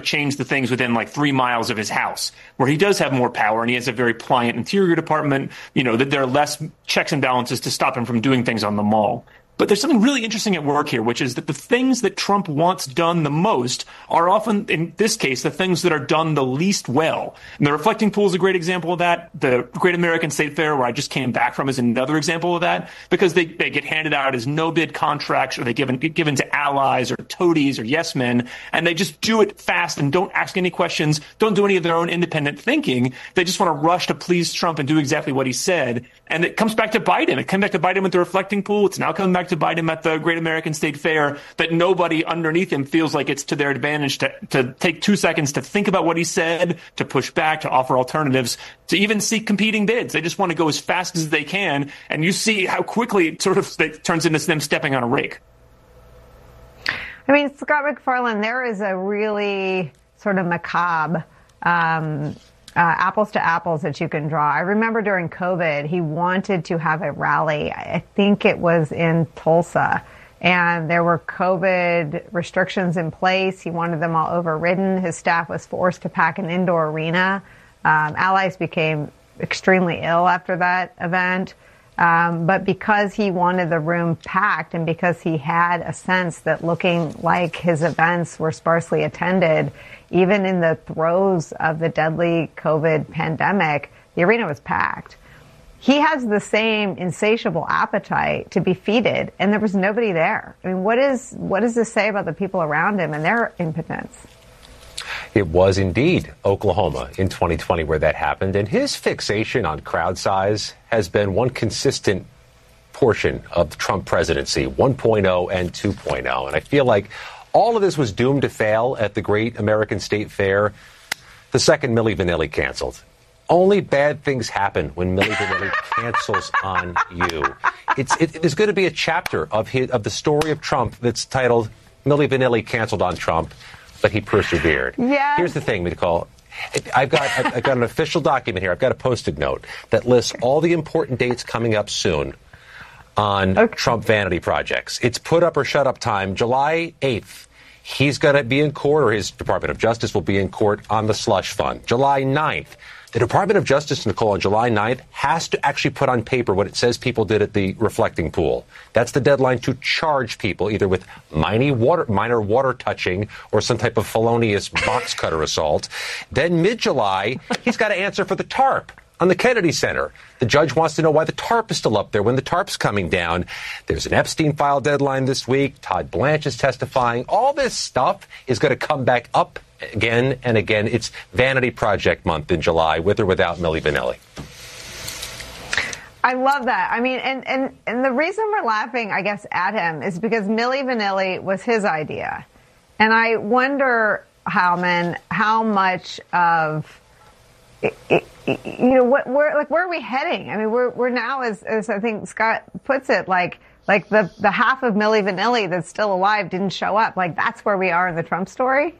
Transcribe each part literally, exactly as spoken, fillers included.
change the things within like three miles of his house, where he does have more power and he has a very pliant Interior Department, you know, that there are less checks and balances to stop him from doing things on the mall. But there's something really interesting at work here, which is that the things that Trump wants done the most are often, in this case, the things that are done the least well. And the reflecting pool is a great example of that. The Great American State Fair, where I just came back from, is another example of that, because they, they get handed out as no-bid contracts, or they given get given to allies or toadies or yes men, and they just do it fast and don't ask any questions, don't do any of their own independent thinking. They just want to rush to please Trump and do exactly what he said. And it comes back to bite him. It came back to bite him with the reflecting pool. It's now coming back to bite him at the Great American State Fair, that nobody underneath him feels like it's to their advantage to, to take two seconds to think about what he said, to push back, to offer alternatives, to even seek competing bids. They just want to go as fast as they can. And you see how quickly it sort of it turns into them stepping on a rake. I mean, Scott MacFarlane, there is a really sort of macabre um Uh, apples to apples that you can draw. I remember during COVID, he wanted to have a rally. I think it was in Tulsa, and there were COVID restrictions in place. He wanted them all overridden. His staff was forced to pack an indoor arena. Um, allies became extremely ill after that event. Um, but because he wanted the room packed, and because he had a sense that looking like his events were sparsely attended, even in the throes of the deadly COVID pandemic, the arena was packed. He has the same insatiable appetite to be feted, and there was nobody there. I mean, what is what does this say about the people around him and their impotence? It was indeed Oklahoma in twenty twenty where that happened, and his fixation on crowd size has been one consistent portion of the Trump presidency, one point oh and two point oh. And I feel like all of this was doomed to fail at the Great American State Fair the second Milli Vanilli canceled. Only bad things happen when Milli Vanilli cancels on you. It's it, there's going to be a chapter of his, of the story of Trump that's titled Milli Vanilli canceled on Trump, but he persevered. Yes. Here's the thing, Nicole. I've got I've got an official document here. I've got a Post-it note that lists all the important dates coming up soon on okay. Trump vanity projects. It's put up or shut up time, July eighth. He's going to be in court, or his Department of Justice will be in court on the slush fund. July ninth. The Department of Justice, Nicole, on July ninth has to actually put on paper what it says people did at the reflecting pool. That's the deadline to charge people either with minor water, minor water touching or some type of felonious box cutter assault. Then mid-July, he's got to answer for the TARP on the Kennedy Center. The judge wants to know why the TARP is still up there when the TARP's coming down. There's an Epstein file deadline this week. Todd Blanche is testifying. All this stuff is going to come back up again and again. It's Vanity Project month in July, with or without Milli Vanilli. I love that. I mean, and, and, and the reason we're laughing, I guess, at him is because Milli Vanilli was his idea. And I wonder, Howman, how much of, it, it, you know, what, where, like, where are we heading? I mean, we're, we're now, as, as I think Scott puts it, like, like the, the half of Milli Vanilli that's still alive didn't show up. Like, that's where we are in the Trump story?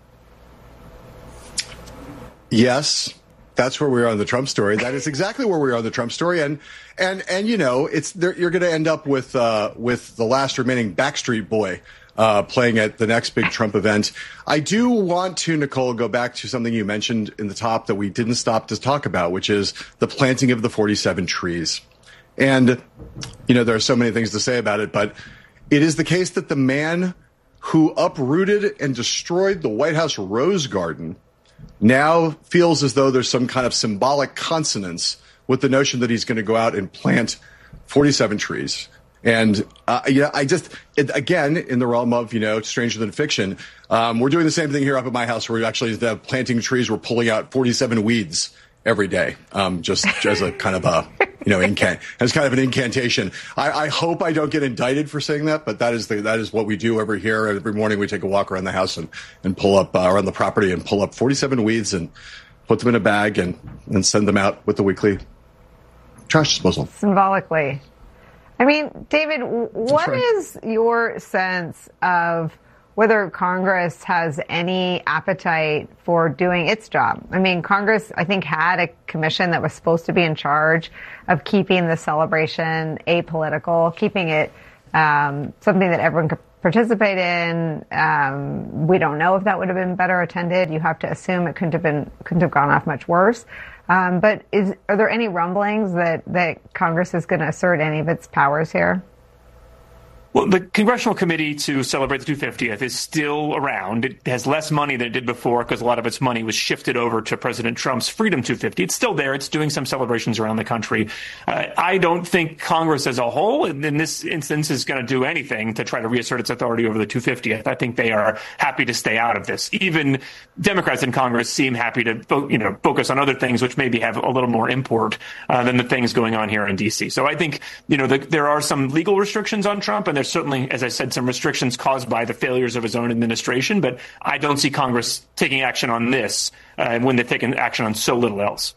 Yes, that's where we are on the Trump story. That is exactly where we are on the Trump story. And, and, and, you know, it's, you're going to end up with, uh, with the last remaining Backstreet Boy, uh, playing at the next big Trump event. I do want to, Nicole, go back to something you mentioned in the top that we didn't stop to talk about, which is the planting of the forty-seven trees. And, you know, there are so many things to say about it, but it is the case that the man who uprooted and destroyed the White House Rose Garden now feels as though there's some kind of symbolic consonance with the notion that he's going to go out and plant forty-seven trees. And, uh, you know, I just, it, again, in the realm of, you know, stranger than fiction, um, we're doing the same thing here up at my house where we actually, instead of planting trees, we're pulling out forty-seven weeds every day, um, just as a kind of a, you know, incant, as kind of an incantation. I, I hope I don't get indicted for saying that, but that is the, that is what we do over here. Every morning we take a walk around the house and, and pull up, uh, around the property and pull up forty-seven weeds and put them in a bag and, and send them out with the weekly trash disposal. Symbolically. I mean, David, what right. is your sense of whether Congress has any appetite for doing its job? I mean, Congress, I think, had a commission that was supposed to be in charge of keeping the celebration apolitical, keeping it um, something that everyone could participate in. Um, we don't know if that would have been better attended. You have to assume it couldn't have been couldn't have gone off much worse. Um, but is are there any rumblings that, that Congress is going to assert any of its powers here? Well, the Congressional Committee to celebrate the two hundred fiftieth is still around. It has less money than it did before because a lot of its money was shifted over to President Trump's Freedom two hundred fifty. It's still there. It's doing some celebrations around the country. Uh, I don't think Congress as a whole, in this instance, is going to do anything to try to reassert its authority over the two hundred fiftieth. I think they are happy to stay out of this. Even Democrats in Congress seem happy to fo- you know, focus on other things which maybe have a little more import uh, than the things going on here in D C. So I think, you know, the, there are some legal restrictions on Trump, and there's certainly, as I said, some restrictions caused by the failures of his own administration. But I don't see Congress taking action on this uh, when they've taken action on so little else.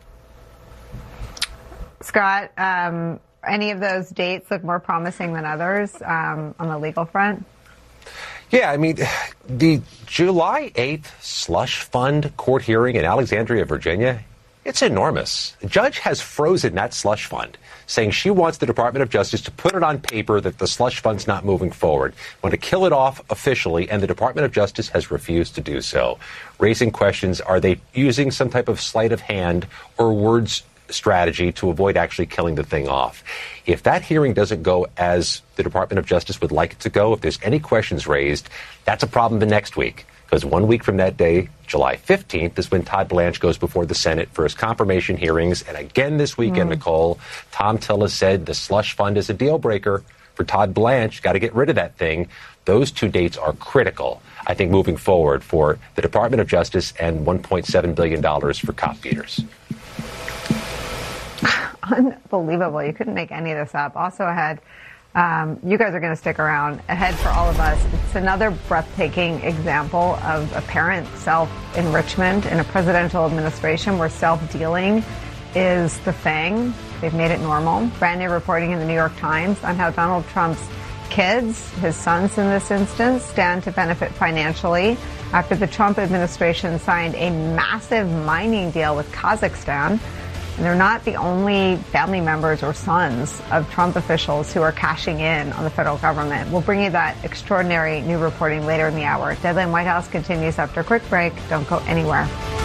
Scott, um, any of those dates look more promising than others um, on the legal front? Yeah, I mean, the July eighth slush fund court hearing in Alexandria, Virginia, it's enormous. The judge has frozen that slush fund, saying she wants the Department of Justice to put it on paper that the slush fund's not moving forward, want to kill it off officially, and the Department of Justice has refused to do so, raising questions, are they using some type of sleight of hand or words strategy to avoid actually killing the thing off? If that hearing doesn't go as the Department of Justice would like it to go, if there's any questions raised, that's a problem the next week. Because one week from that day, July fifteenth, is when Todd Blanche goes before the Senate for his confirmation hearings. And again this weekend, mm. Nicole, Tom Tillis said the slush fund is a deal breaker for Todd Blanche. Got to get rid of that thing. Those two dates are critical, I think, moving forward for the Department of Justice and one point seven billion dollars for cop beaters. Unbelievable. You couldn't make any of this up. Also ahead, um, you guys are going to stick around. Ahead for all of us, it's another breathtaking example of apparent self-enrichment in a presidential administration where self-dealing is the thing. They've made it normal. Brand new reporting in the New York Times on how Donald Trump's kids, his sons in this instance, stand to benefit financially after the Trump administration signed a massive mining deal with Kazakhstan. And they're not the only family members or sons of Trump officials who are cashing in on the federal government. We'll bring you that extraordinary new reporting later in the hour. Deadline White House continues after a quick break. Don't go anywhere.